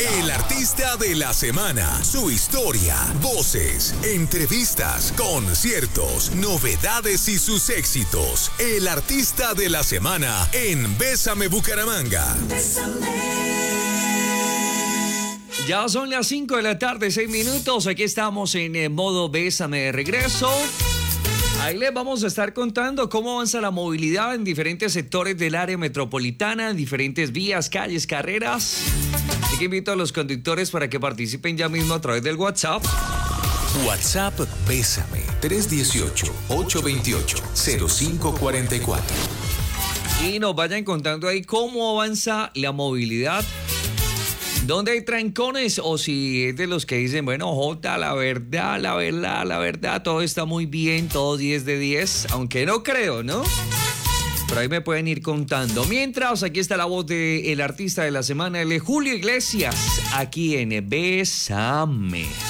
El artista de la semana, su historia, voces, entrevistas, conciertos, novedades y sus éxitos. El artista de la semana en Bésame Bucaramanga. Ya son las 5 de la tarde, 6 minutos. Aquí estamos en modo Bésame de regreso. Ahí les vamos a estar contando cómo avanza la movilidad en diferentes sectores del área metropolitana, en diferentes vías, calles, carreras. Así que invito a los conductores para que participen ya mismo a través del WhatsApp. WhatsApp Bésame 318-828-0544. Y nos vayan contando ahí cómo avanza la movilidad. ¿Dónde hay trancones? O si es de los que dicen, bueno, Jota, la verdad, todo está muy bien, todo 10 de 10, aunque no creo, ¿no? Pero ahí me pueden ir contando. Mientras, aquí está la voz del artista de la semana, el Julio Iglesias, aquí en Bésame.